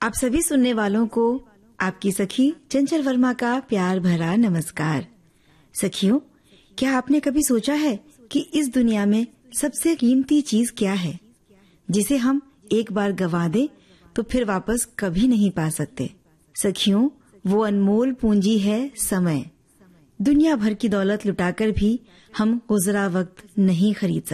आप सभी सुनने वालों को आपकी सखी चंचल वर्मा का प्यार भरा नमस्कार। सखियों, क्या आपने कभी सोचा है कि इस दुनिया में सबसे कीमती चीज क्या है, जिसे हम एक बार गवा दें तो फिर वापस कभी नहीं पा सकते? सखियों, वो अनमोल पूंजी है समय। दुनिया भर की दौलत लुटाकर भी हम गुजरा वक्त नहीं खरीद सकते।